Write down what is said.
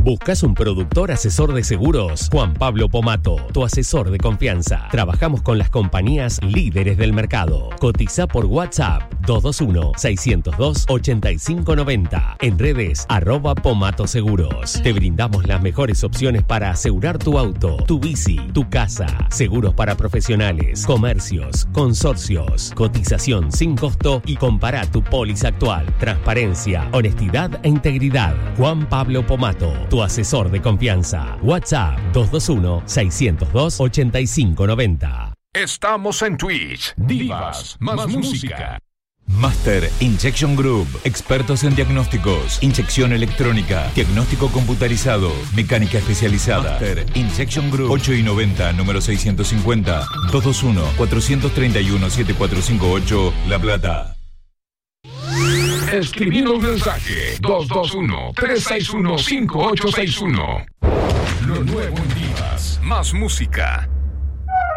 ¿Buscas un productor asesor de seguros? Juan Pablo Pomato, tu asesor de confianza. Trabajamos con las compañías líderes del mercado. Cotiza por WhatsApp 221-602-8590. En redes @Pomato Seguros. Te brindamos las mejores opciones para asegurar tu auto, tu bici, tu casa. Seguros para profesionales, comercios, consorcios. Cotización sin costo y compara tu póliza actual. Transparencia, honestidad e integridad. Juan Pablo Pomato, tu asesor de confianza. WhatsApp 221-602-8590. Estamos en Twitch. Divas más música. Master Injection Group, expertos en diagnósticos, inyección electrónica, diagnóstico computarizado, mecánica especializada. Master Injection Group, 8 y 90, número 650, 221-431-7458, La Plata. Escribinos un mensaje 221-361-5861. Lo nuevo en Divas más música.